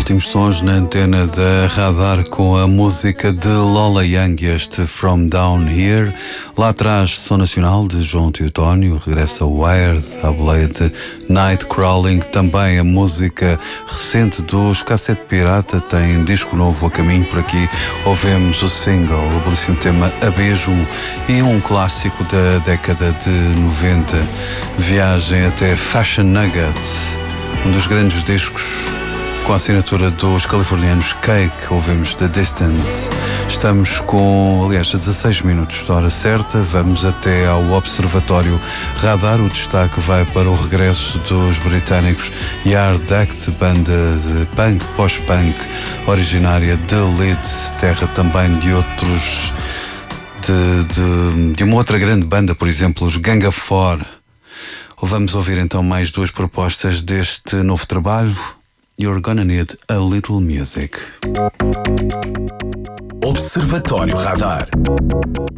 Ótimos sons na antena da Radar com a música de Lola Young, este From Down Here. Lá atrás, som nacional de João Teotónio, regressa Wired, à boleia de Nightcrawling. Também a música recente dos Cassete Pirata, tem disco novo a caminho por aqui. Ouvemos o single, o belíssimo tema A Beijo, e um clássico da década de 90, Viagem até Fashion Nugget, um dos grandes discos com a assinatura dos californianos Cake. Ouvemos The Distance. Estamos com, aliás, a 16 minutos da hora certa. Vamos até ao Observatório Radar. O destaque vai para o regresso dos britânicos Yard Act, banda de punk, pós-punk, originária de Leeds, terra também de outros, de uma outra grande banda, por exemplo, os Gang of Four. Vamos ouvir então mais duas propostas deste novo trabalho. You're Gonna Need a Little Music. Observatório Radar.